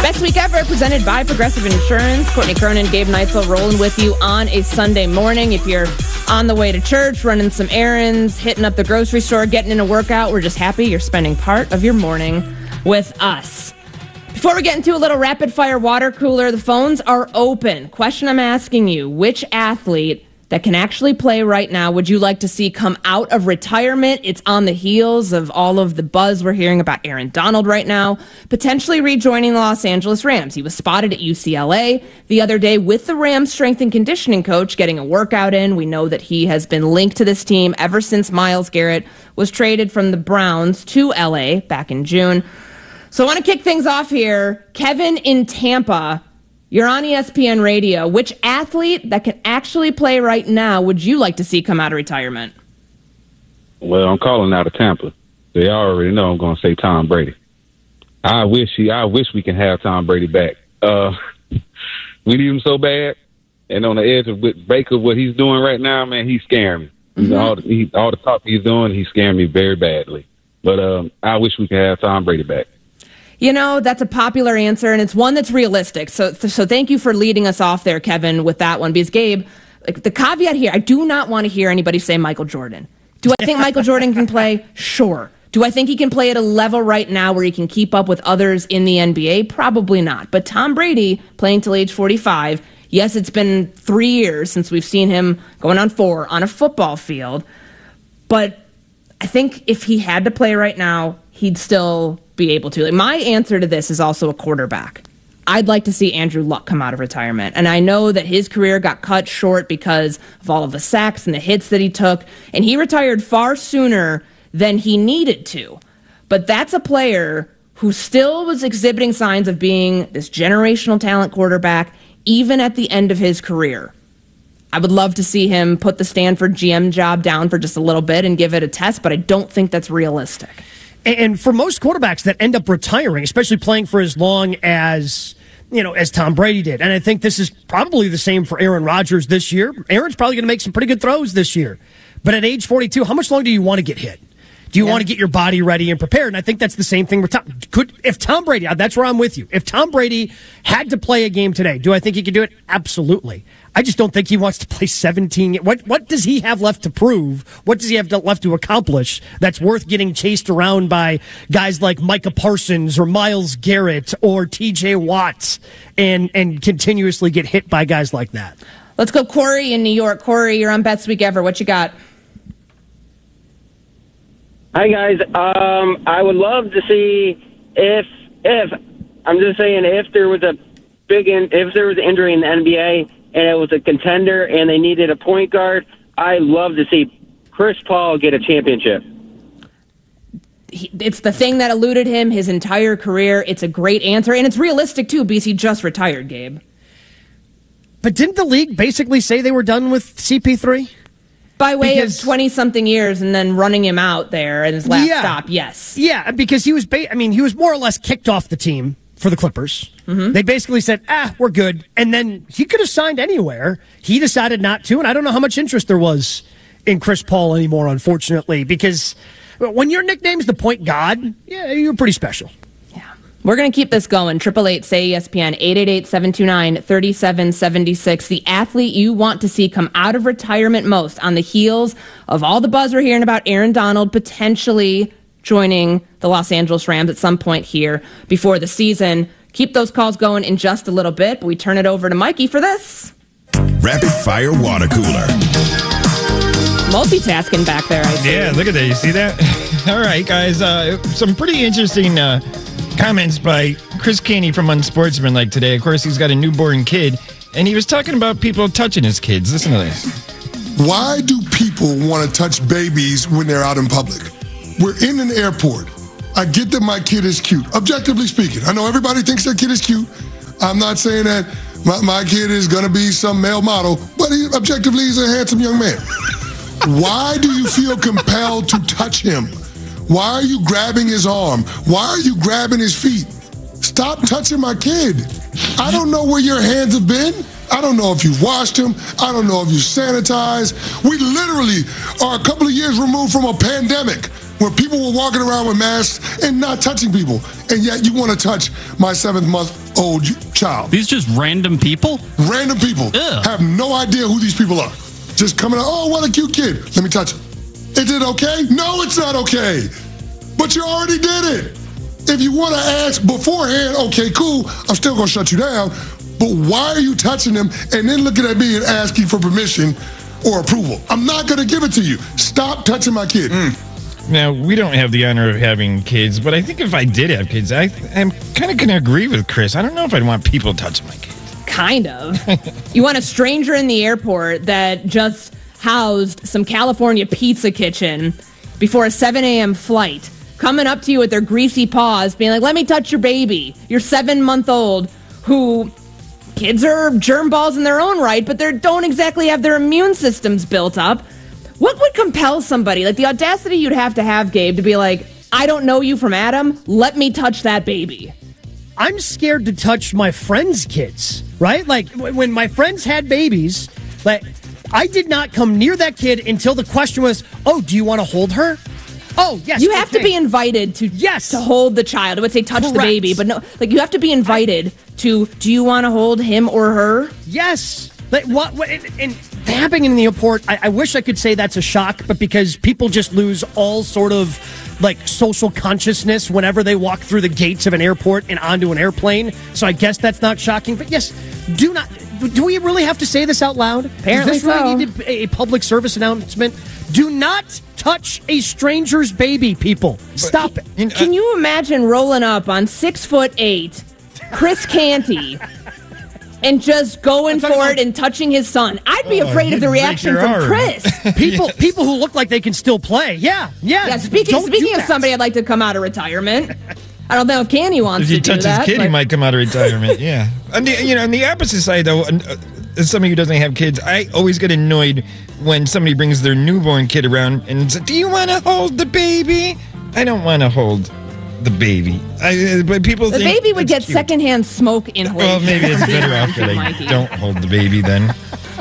Best week ever, presented by Progressive Insurance. Courtney Cronin, Gabe Neitzel rolling with you on a Sunday morning. If you're on the way to church, running some errands, hitting up the grocery store, getting in a workout, we're just happy you're spending part of your morning with us. Before we get into a little rapid-fire water cooler, the phones are open. Question I'm asking you, which athlete that can actually play right now would you like to see come out of retirement? It's on the heels of all of the buzz we're hearing about Aaron Donald right now, potentially rejoining the Los Angeles Rams. He was spotted at UCLA the other day with the Rams strength and conditioning coach getting a workout in. We know that he has been linked to this team ever since Myles Garrett was traded from the Browns to LA back in June. So I want to kick things off here. Kevin in Tampa, you're on ESPN Radio. Which athlete that can actually play right now would you like to see come out of retirement? Well, I'm calling out of Tampa. They already know I'm going to say Tom Brady. I wish we can have Tom Brady back. We need him so bad. And on the edge of Baker, what he's doing right now, man, he's scaring me. Mm-hmm. All the talk he's doing, he's scaring me very badly. But I wish we could have Tom Brady back. You know, that's a popular answer, and it's one that's realistic. So thank you for leading us off there, Kevin, with that one. Because, Gabe, like, the caveat here, I do not want to hear anybody say Michael Jordan. Do I think Michael Jordan can play? Sure. Do I think he can play at a level right now where he can keep up with others in the NBA? Probably not. But Tom Brady, playing till age 45, yes, it's been 3 years since we've seen him going on 4 on a football field. But I think if he had to play right now, he'd still be able to. Like, my answer to this is also a quarterback. I'd like to see Andrew Luck come out of retirement. And I know that his career got cut short because of all of the sacks and the hits that he took. And he retired far sooner than he needed to. But that's a player who still was exhibiting signs of being this generational talent quarterback, even at the end of his career. I would love to see him put the Stanford GM job down for just a little bit and give it a test, but I don't think that's realistic. And for most quarterbacks that end up retiring, especially playing for as long as, as Tom Brady did, and I think this is probably the same for Aaron Rodgers this year. Aaron's probably going to make some pretty good throws this year. But at age 42, how much longer do you want to get hit? Do you want to get your body ready and prepared? And I think that's the same thing with Tom. If Tom Brady, that's where I'm with you. If Tom Brady had to play a game today, do I think he could do it? Absolutely. I just don't think he wants to play 17. What does he have left to prove? What does he have left to accomplish that's worth getting chased around by guys like Micah Parsons or Myles Garrett or TJ Watt and continuously get hit by guys like that? Let's go Corey in New York. Corey, you're on Best Week Ever. What you got? Hi, guys. I would love to see if I'm just saying if there was an injury in the NBA and it was a contender and they needed a point guard, I'd love to see Chris Paul get a championship. It's the thing that eluded him his entire career. It's a great answer, and it's realistic too because he just retired, Gabe. But didn't the league basically say they were done with CP3? By way of 20-something years and then running him out there at his last stop, yes. Yeah, because he was more or less kicked off the team for the Clippers. Mm-hmm. They basically said, we're good. And then he could have signed anywhere. He decided not to, and I don't know how much interest there was in Chris Paul anymore, unfortunately, because when your nickname's the point god, you're pretty special. We're going to keep this going. 888-SAY-ESPN, 888-729-3776. The athlete you want to see come out of retirement most on the heels of all the buzz we're hearing about Aaron Donald potentially joining the Los Angeles Rams at some point here before the season. Keep those calls going in just a little bit, but we turn it over to Mikey for this. Rapid Fire Water Cooler. Multitasking back there, I see. Yeah, look at that. You see that? All right, guys. Some pretty interesting comments by Chris Caney from Unsportsmanlike today. Of course, he's got a newborn kid, and he was talking about people touching his kids. Listen to this. Why do people want to touch babies when they're out in public? We're in an airport. I get that my kid is cute. Objectively speaking, I know everybody thinks their kid is cute. I'm not saying that my kid is going to be some male model, but objectively, he's a handsome young man. Why do you feel compelled to touch him? Why are you grabbing his arm? Why are you grabbing his feet? Stop touching my kid. I don't know where your hands have been. I don't know if you've washed him. I don't know if you sanitized. We literally are a couple of years removed from a pandemic. where people were walking around with masks and not touching people, and yet you want to touch my 7-month-old child. These just random people? Random people. Ugh. Have no idea who these people are. Just coming out, oh, what a cute kid. Let me touch him. Is it okay? No, it's not okay. But you already did it. If you want to ask beforehand, okay, cool, I'm still going to shut you down. But why are you touching them and then looking at me and asking for permission or approval? I'm not going to give it to you. Stop touching my kid. Now, we don't have the honor of having kids, but I think if I did have kids, I'm kind of going to agree with Chris. I don't know if I'd want people touching my kids. Kind of. You want a stranger in the airport that just housed some California pizza kitchen before a 7 a.m. flight, coming up to you with their greasy paws, being like, let me touch your baby, your 7-month-old, who... Kids are germ balls in their own right, but they don't exactly have their immune systems built up. What would compel somebody, like the audacity you'd have to have, Gabe, to be like, I don't know you from Adam, let me touch that baby? I'm scared to touch my friends' kids, right? Like, when my friends had babies, like, I did not come near that kid until the question was, oh, do you want to hold her? Oh, yes. You have to be invited to hold the child. I would say touch the baby, but no, like you have to be invited to, do you want to hold him or her? Yes. Like, what and happening in the airport, I wish I could say that's a shock, but because people just lose all sort of like social consciousness whenever they walk through the gates of an airport and onto an airplane. So I guess that's not shocking. But yes, do not. Do we really have to say this out loud? Apparently Does this really need a public service announcement? Do not touch a stranger's baby, people. Stop it. Can you imagine rolling up on 6'8" Chris Canty and just going for it and touching his son? I'd be afraid of the reaction from Chris. People who look like they can still play. Yeah. Speaking of somebody I'd like to come out of retirement. I don't know if Canty wants to do that. If he touches kid, he might come out of retirement, yeah. On the opposite side, though, as somebody who doesn't have kids, I always get annoyed when somebody brings their newborn kid around and says, do you want to hold the baby? I don't want to hold the baby. But people think baby would get cute. Secondhand smoke inhalation. Well, maybe it's better off that I don't hold the baby then.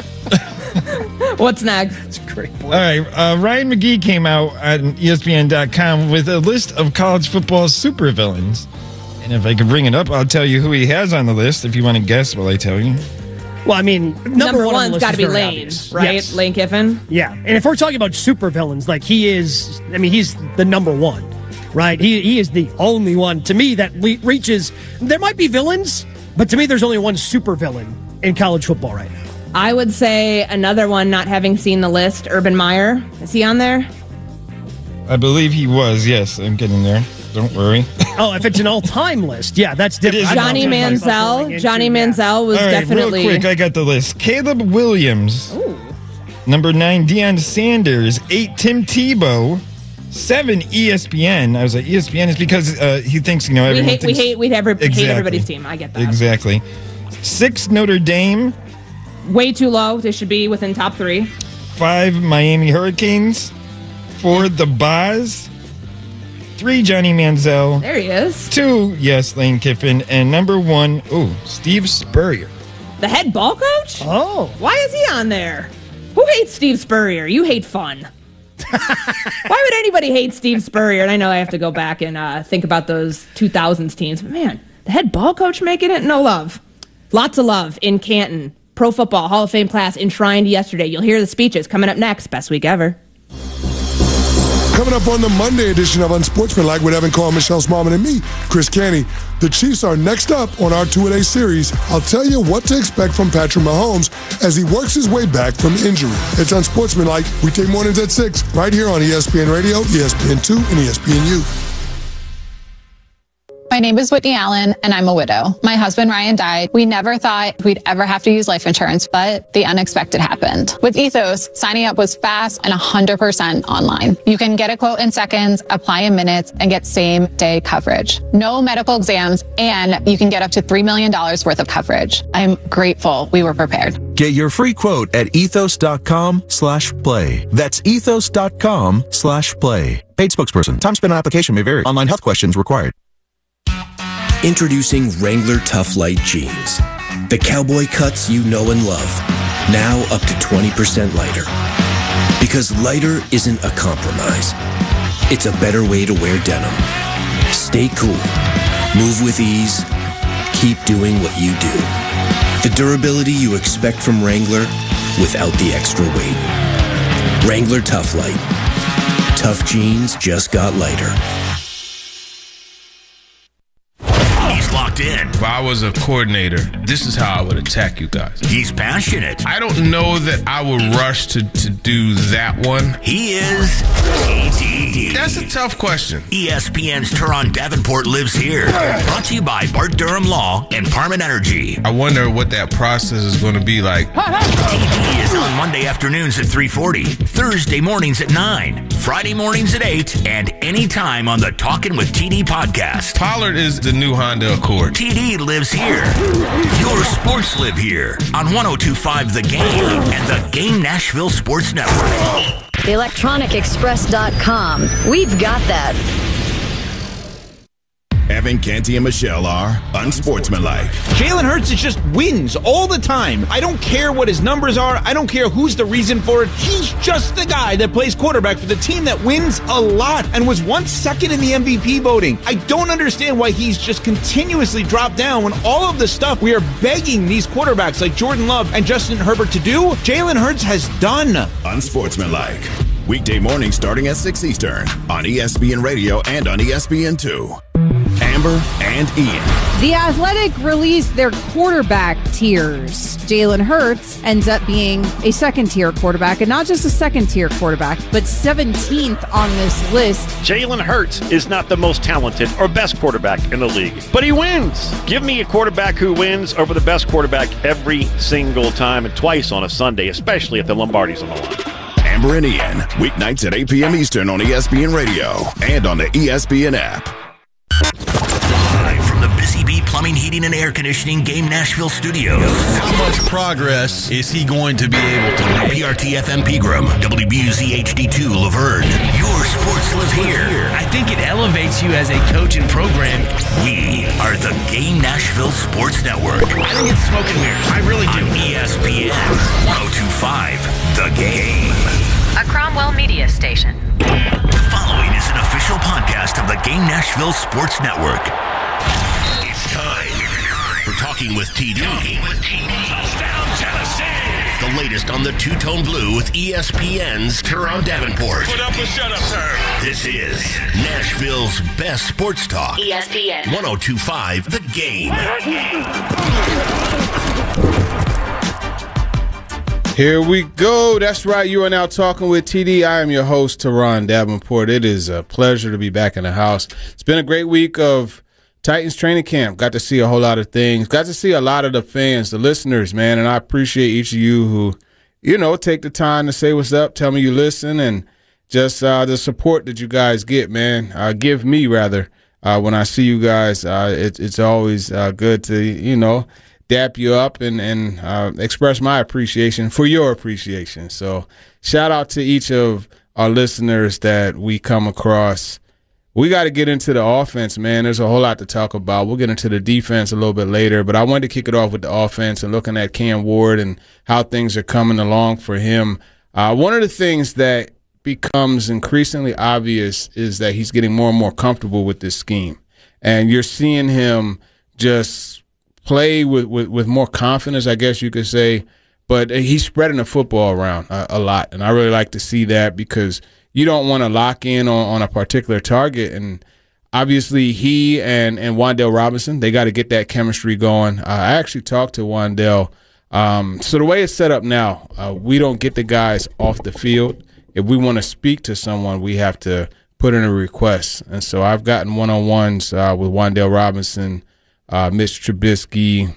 What's next? That's a great point. All right. Ryan McGee came out on ESPN.com with a list of college football supervillains. And if I could bring it up, I'll tell you who he has on the list if you want to guess while I tell you. Well, I mean, number one's got to be Lane, obvious. right? Yes. Lane Kiffin? Yeah. And if we're talking about supervillains, like he's the number one, right? He is the only one, to me, that reaches. There might be villains, but to me, there's only one supervillain in college football right now. I would say another one, not having seen the list, Urban Meyer. Is he on there? I believe he was, yes. I'm getting there. Don't worry. Oh, if it's an all-time list, yeah, that's different. Johnny Manziel. Johnny Manziel was definitely... Real quick, I got the list. Caleb Williams. Ooh. Number 9, Deion Sanders. 8, Tim Tebow. 7, ESPN. I was like, ESPN is because he thinks, everyone thinks... We hate everybody's team. I get that. Exactly. 6, Notre Dame. Way too low. They should be within top 3. 5, Miami Hurricanes. 4, the Boz. 3, Johnny Manziel. There he is. 2, yes, Lane Kiffin. And number 1, Steve Spurrier. The head ball coach? Oh. Why is he on there? Who hates Steve Spurrier? You hate fun. Why would anybody hate Steve Spurrier? And I know I have to go back and think about those 2000s teams. But man, the head ball coach making it? No love. Lots of love in Canton. Pro Football Hall of Fame class enshrined yesterday. You'll hear the speeches coming up next. Best week ever. Coming up on the Monday edition of Unsportsmanlike with Evan Cole, Michelle Smallman, and me, Chris Canty. The Chiefs are next up on our two-a-day series. I'll tell you what to expect from Patrick Mahomes as he works his way back from injury. It's Unsportsmanlike, weekday mornings at 6, right here on ESPN Radio, ESPN2, and ESPNU. My name is Whitney Allen, and I'm a widow. My husband, Ryan, died. We never thought we'd ever have to use life insurance, but the unexpected happened. With Ethos, signing up was fast and 100% online. You can get a quote in seconds, apply in minutes, and get same-day coverage. No medical exams, and you can get up to $3 million worth of coverage. I'm grateful we were prepared. Get your free quote at ethos.com/play. That's ethos.com/play. Paid spokesperson. Time spent on application may vary. Online health questions required. Introducing Wrangler Tough Light Jeans. The cowboy cuts you know and love. Now up to 20% lighter. Because lighter isn't a compromise. It's a better way to wear denim. Stay cool. Move with ease. Keep doing what you do. The durability you expect from Wrangler without the extra weight. Wrangler Tough Light. Tough jeans just got lighter. He's locked in. If I was a coordinator, this is how I would attack you guys. He's passionate. I don't know that I would rush to do that one. He is TD. That's a tough question. ESPN's Teron Davenport lives here. Brought to you by Bart Durham Law and Parman Energy. I wonder what that process is going to be like. TD is on Monday afternoons at 3:40, Thursday mornings at 9, Friday mornings at 8, and anytime on the Talkin' with TD podcast. Pollard is the new Honda Accord. TD lives here. Your sports live here on 102.5 The Game and the Game Nashville Sports Network. ElectronicExpress.com. We've got that. Evan, Canty, and Michelle are unsportsmanlike. Jalen Hurts just wins all the time. I don't care what his numbers are. I don't care who's the reason for it. He's just the guy that plays quarterback for the team that wins a lot and was once second in the MVP voting. I don't understand why he's just continuously dropped down when all of the stuff we are begging these quarterbacks like Jordan Love and Justin Herbert to do, Jalen Hurts has done. Unsportsmanlike. Weekday mornings starting at 6 Eastern on ESPN Radio and on ESPN2. Amber and Ian. The Athletic released their quarterback tiers. Jalen Hurts ends up being a second-tier quarterback, and not just a second-tier quarterback, but 17th on this list. Jalen Hurts is not the most talented or best quarterback in the league, but he wins. Give me a quarterback who wins over the best quarterback every single time and twice on a Sunday, especially if the Lombardi's on the line. Amber and Ian, weeknights at 8 p.m. Eastern on ESPN Radio and on the ESPN app. Live from the Busy Bee Plumbing, Heating, and Air Conditioning Game Nashville Studios. How much progress is he going to be able to make? PRT FM Pegram, WBUZ HD2 Laverne. Your sports live here. I think it elevates you as a coach and program. We are the Game Nashville Sports Network. I think it's smoke and mirrors. I really do. On ESPN 102.5 The Game. A Cromwell Media Station. The following is an official podcast of the Game Nashville Sports Network. It's time for Talking with TD. Touchdown, Tennessee. The latest on the two-tone blue with ESPN's Teron Davenport. Put up a shut-up term. This is Nashville's best sports talk. ESPN 102.5 The Game. Here we go. That's right. You are now talking with TD. I am your host, Teron Davenport. It is a pleasure to be back in the house. It's been a great week of Titans training camp. Got to see a whole lot of things. Got to see a lot of the fans, the listeners, man. And I appreciate each of you who, take the time to say what's up, tell me you listen, and just the support that you guys get, man. Give me, rather, when I see you guys. It's always good to, dap you up and express my appreciation for your appreciation. So shout out to each of our listeners that we come across. We got to get into the offense, man. There's a whole lot to talk about. We'll get into the defense a little bit later, but I wanted to kick it off with the offense and looking at Cam Ward and how things are coming along for him. One of the things that becomes increasingly obvious is that he's getting more and more comfortable with this scheme. And you're seeing him just play with more confidence, I guess you could say, but he's spreading the football around a lot, and I really like to see that because you don't want to lock in on a particular target, and obviously he and Wan'Dale Robinson, they got to get that chemistry going. I actually talked to Wan'Dale. So the way it's set up now, we don't get the guys off the field. If we want to speak to someone, we have to put in a request, and so I've gotten one-on-ones with Wan'Dale Robinson, Mitch Trubisky,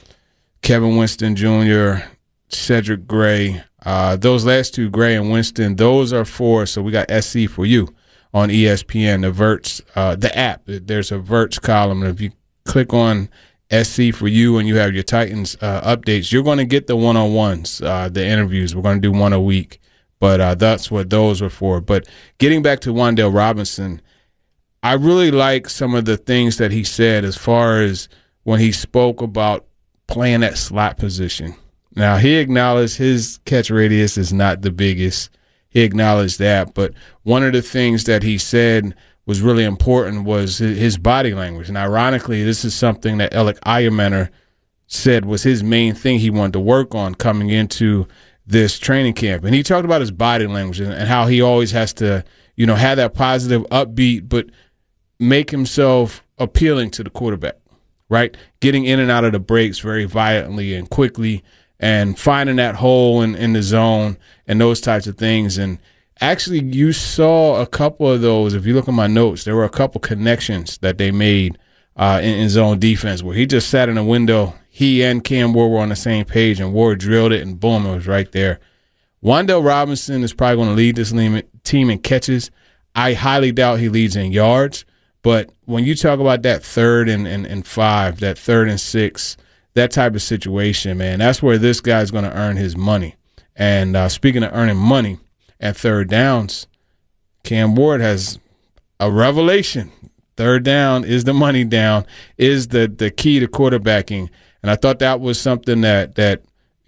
Kevin Winston Jr., Cedric Gray. Those last two, Gray and Winston, those are for, so we got SC for you on ESPN, the Verts, the app. There's a Verts column, and if you click on SC for you and you have your Titans updates, you're going to get the one-on-ones, the interviews. We're going to do one a week, but that's what those are for. But getting back to Wan'Dale Robinson, I really like some of the things that he said as far as when he spoke about playing that slot position. Now, he acknowledged his catch radius is not the biggest. he acknowledged that. But one of the things that he said was really important was his body language. And ironically, this is something that Alec Ayemaner said was his main thing he wanted to work on coming into this training camp. And he talked about his body language and how he always has to, have that positive, upbeat, but make himself appealing to the quarterback, right? Getting in and out of the breaks very violently and quickly and finding that hole in the zone and those types of things. And actually, you saw a couple of those. If you look at my notes, there were a couple connections that they made in zone defense where he just sat in a window. He and Cam Ward were on the same page, and Ward drilled it, and boom, it was right there. Wan'Dale Robinson is probably going to lead this team in catches. I highly doubt he leads in yards. But when you talk about that 3rd and 5, that 3rd and 6, that type of situation, man, that's where this guy's going to earn his money. And speaking of earning money at 3rd downs, Cam Ward has a revelation. 3rd down is the money down, is the key to quarterbacking. And I thought that was something that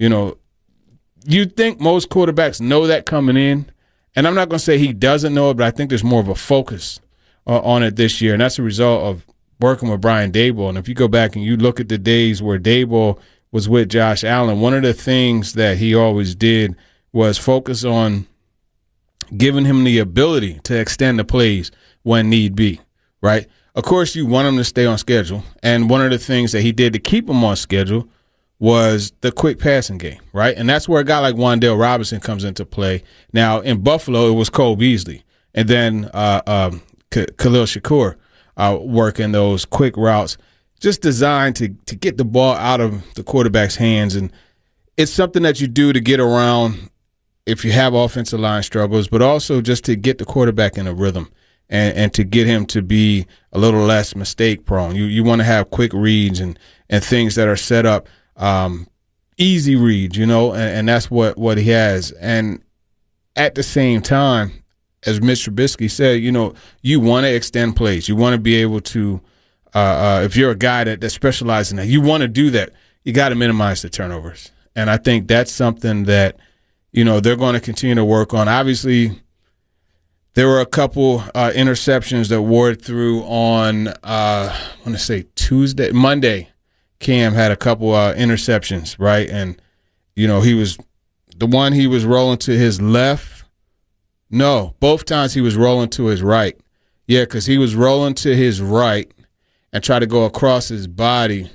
you'd think most quarterbacks know that coming in. And I'm not going to say he doesn't know it, but I think there's more of a focus on it this year. And that's a result of working with Brian Daboll. And if you go back and you look at the days where Daboll was with Josh Allen, one of the things that he always did was focus on giving him the ability to extend the plays when need be, right? Of course, you want him to stay on schedule. And one of the things that he did to keep him on schedule was the quick passing game, right? And that's where a guy like Wan'Dale Robinson comes into play. Now, in Buffalo, it was Cole Beasley. And then Khalil Shakur working those quick routes, just designed to get the ball out of the quarterback's hands. And it's something that you do to get around if you have offensive line struggles, but also just to get the quarterback in a rhythm and to get him to be a little less mistake prone. You want to have quick reads and things that are set up, easy reads, and that's what he has. And at the same time, as Mitch Trubisky said, you want to extend plays. You want to be able to, if you're a guy that specializes in that, you want to do that. You got to minimize the turnovers. And I think that's something that, they're going to continue to work on. Obviously, there were a couple interceptions that Ward threw on, I want to say Monday. Cam had a couple interceptions, right? And, he was rolling to his left. No, both times he was rolling to his right. Yeah, because he was rolling to his right and tried to go across his body.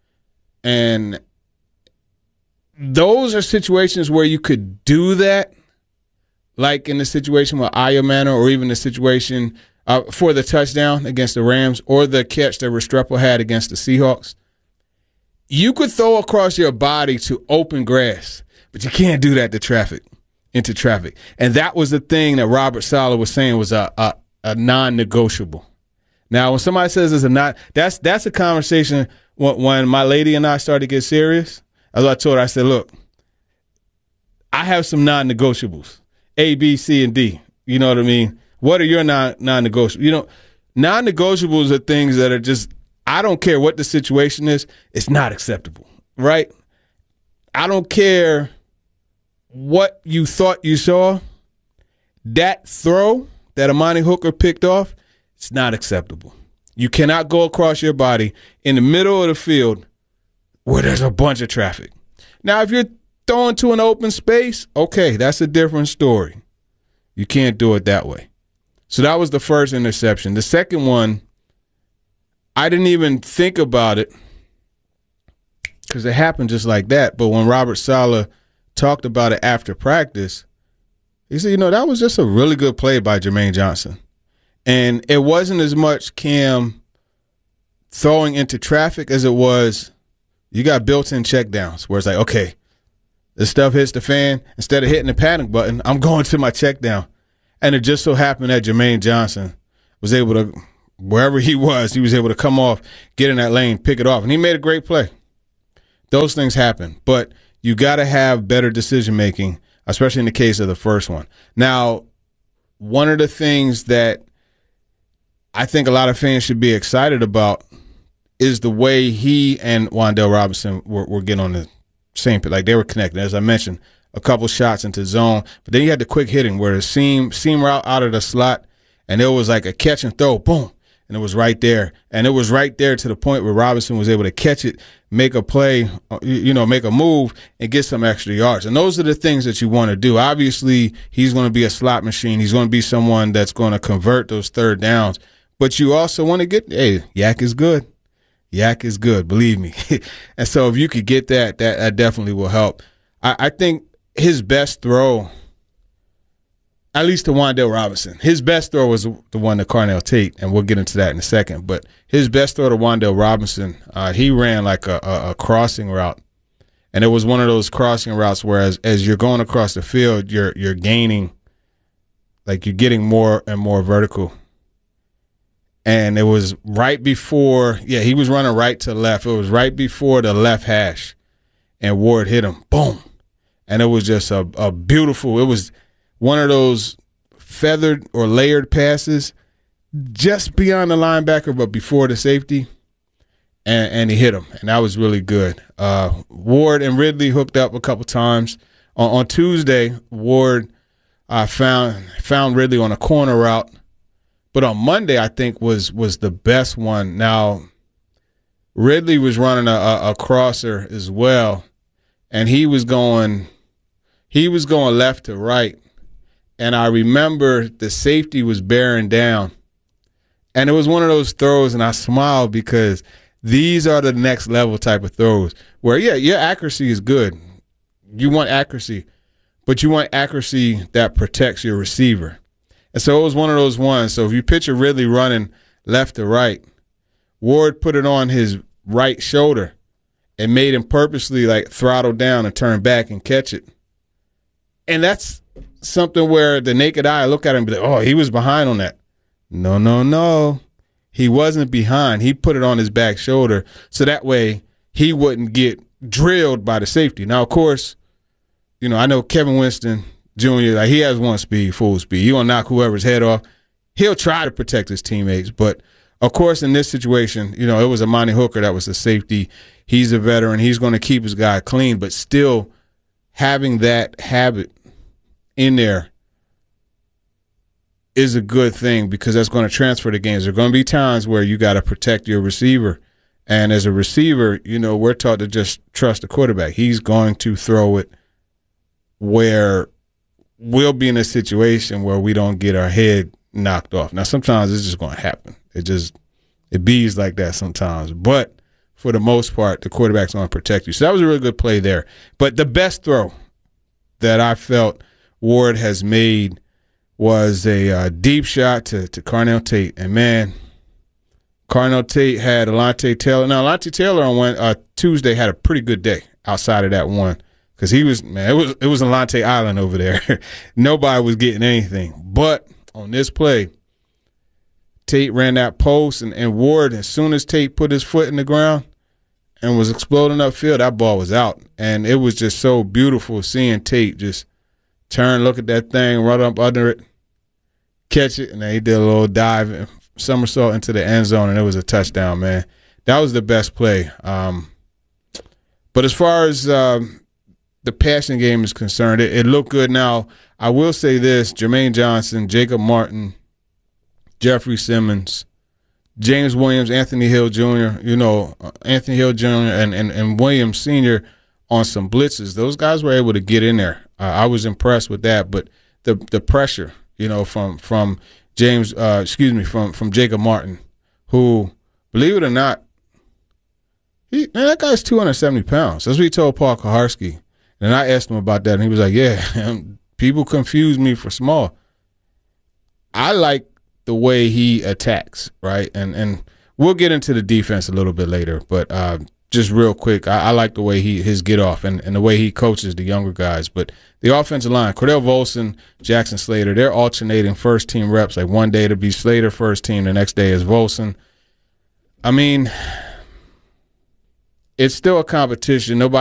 And those are situations where you could do that, like in the situation with Ayemaner, or even the situation for the touchdown against the Rams, or the catch that Restrepo had against the Seahawks. You could throw across your body to open grass, but you can't do that into traffic. And that was the thing that Robert Saleh was saying was a non-negotiable. Now, when somebody says it's that's a conversation when my lady and I started to get serious. As I told her, I said, look, I have some non-negotiables, A, B, C, and D. You know what I mean? What are your non-negotiables? Non-negotiables are things that are just, I don't care what the situation is, it's not acceptable, right? I don't care what you thought you saw. That throw that Amani Hooker picked off, it's not acceptable. You cannot go across your body in the middle of the field where there's a bunch of traffic. Now, if you're throwing to an open space, okay, that's a different story. You can't do it that way. So that was the first interception. The second one, I didn't even think about it because it happened just like that. But when Robert Saleh talked about it after practice, he said, that was just a really good play by Jermaine Johnson. And it wasn't as much Cam throwing into traffic as it was you got built-in checkdowns where it's like, okay, this stuff hits the fan. Instead of hitting the panic button, I'm going to my check down. And it just so happened that Jermaine Johnson was able to, wherever he was able to come off, get in that lane, pick it off. And he made a great play. Those things happen. But you got to have better decision-making, especially in the case of the first one. Now, one of the things that I think a lot of fans should be excited about is the way he and Wan'Dale Robinson were getting on the same, like they were connected. As I mentioned, a couple shots into zone. But then you had the quick hitting where the seam route out of the slot, and it was like a catch and throw, boom, and it was right there. And it was right there to the point where Robinson was able to catch it, make a play, make a move, and get some extra yards. And those are the things that you want to do. Obviously, he's going to be a slot machine. He's going to be someone that's going to convert those third downs. But you also want to Yak is good. Yak is good, believe me. And so if you could get that definitely will help. I think his best throw, at least to Wan'Dale Robinson, his best throw was the one to Carnell Tate, and we'll get into that in a second. But his best throw to Wan'Dale Robinson, he ran like a crossing route. And it was one of those crossing routes where as you're going across the field, you're gaining, like you're getting more and more vertical. And it was right before, he was running right to left. It was right before the left hash, and Ward hit him. Boom. And it was just a beautiful, it was one of those feathered or layered passes just beyond the linebacker, but before the safety, and he hit him. And that was really good. Ward and Ridley hooked up a couple times. On Tuesday, Ward found Ridley on a corner route. But on Monday, I think was the best one. Now, Ridley was running a crosser as well, and he was going left to right. And I remember the safety was bearing down, and it was one of those throws, and I smiled because these are the next level type of throws where, your accuracy is good. You want accuracy, but you want accuracy that protects your receiver. And so it was one of those ones. So if you picture Ridley running left to right, Ward put it on his right shoulder and made him purposely like throttle down and turn back and catch it. And that's something where the naked eye look at him and be like, oh, he was behind on that. No. He wasn't behind. He put it on his back shoulder so that way he wouldn't get drilled by the safety. Now, of course, I know Kevin Winston Jr., like he has one speed, full speed. He gonna knock whoever's head off. He'll try to protect his teammates, but of course in this situation, it was Amani Hooker that was the safety. He's a veteran. He's going to keep his guy clean, but still having that habit in there is a good thing because that's going to transfer the games. There are going to be times where you got to protect your receiver, and as a receiver, we're taught to just trust the quarterback. He's going to throw it where we'll be in a situation where we don't get our head knocked off. Now, sometimes it's just going to happen. It bees like that sometimes. But for the most part, the quarterback's going to protect you. So that was a really good play there. But the best throw that I felt Ward has made was a deep shot to Carnell Tate. And, man, Carnell Tate had Alontae Taylor. Now, Alontae Taylor on Tuesday had a pretty good day outside of that one. Because it was Alontae Island over there. Nobody was getting anything. But on this play, Tate ran that post, and Ward, as soon as Tate put his foot in the ground and was exploding upfield, that ball was out. And it was just so beautiful seeing Tate just turn, look at that thing, run up under it, catch it, and then he did a little dive and somersault into the end zone, and it was a touchdown, man. That was the best play. But as far as the passing game is concerned, it looked good. Now, I will say this, Jermaine Johnson, Jacob Martin, Jeffrey Simmons, James Williams, Anthony Hill Jr., Anthony Hill Jr. and Williams Sr. on some blitzes. Those guys were able to get in there. I was impressed with that. But the pressure, from James, from Jacob Martin, who, believe it or not, that guy's 270 pounds. That's what he told Paul Kaharski. And I asked him about that, and he was like, yeah, people confuse me for small. I like the way he attacks, right? And we'll get into the defense a little bit later, but just real quick, I like the way his get off and the way he coaches the younger guys. But the offensive line, Cordell Volson, Jackson Slater, they're alternating first-team reps. Like one day it'll be Slater first team, the next day is Volson. I mean, it's still a competition. Nobody